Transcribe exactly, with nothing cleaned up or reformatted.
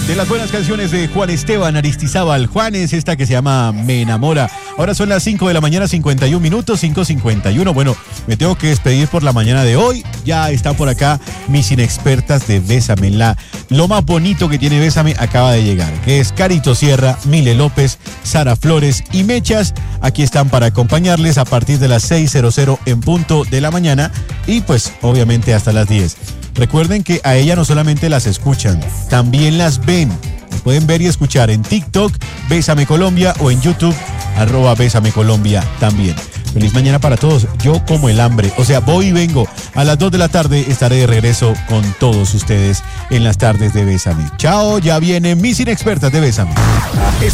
de las buenas canciones de Juan Esteban Aristizábal Juanes, esta que se llama Me Enamora. Ahora son las cinco de la mañana, cincuenta y un minutos, cinco cincuenta y uno. Bueno, me tengo que despedir por la mañana de hoy. Ya están por acá mis inexpertas de Bésame. La, lo más bonito que tiene Bésame acaba de llegar, que es Carito Sierra, Mile López, Sara Flores y Mechas. Aquí están para acompañarles a partir de las seis en punto de la mañana y pues obviamente hasta las diez. Recuerden que a ella no solamente las escuchan, también las ven. Las pueden ver y escuchar en TikTok, Bésame Colombia, o en YouTube, arroba Bésame Colombia también. Feliz mañana para todos. Yo como el hambre, o sea, voy y vengo. A las dos de la tarde estaré de regreso con todos ustedes en las tardes de Bésame. Chao, ya vienen mis inexpertas de Bésame.